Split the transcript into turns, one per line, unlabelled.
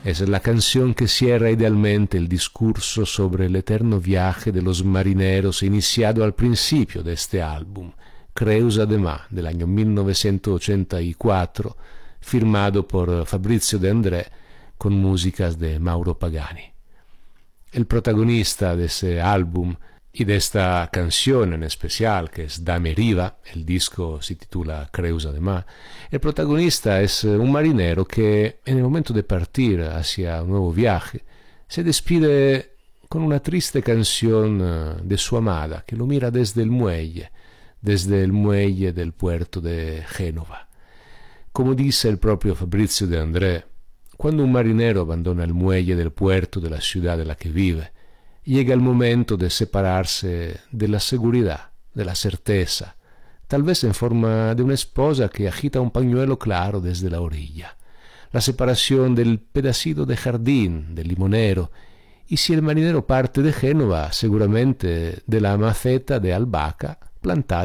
Es la canción que cierra idealmente el discurso sobre el eterno viaje de los marineros iniciado al principio de este álbum, Creus Además, del año 1984, firmado por Fabrizio De André con músicas de Mauro Pagani. El protagonista de ese álbum y de esta canción en especial, que es Dame Riva, el disco se titula Creus Además, el protagonista es un marinero que en el momento de partir hacia un nuevo viaje se despide con una triste canción de su amada que lo mira desde el muelle del puerto de Génova. Como dice el propio Fabrizio De André, cuando un marinero abandona el muelle del puerto de la ciudad en la que vive, llega el momento de separarse de la seguridad, de la certeza, tal vez en forma de una esposa que agita un pañuelo claro desde la orilla, la separación del pedacito de jardín, del limonero, y si el marinero parte de Génova, seguramente de la maceta de albahaca plantada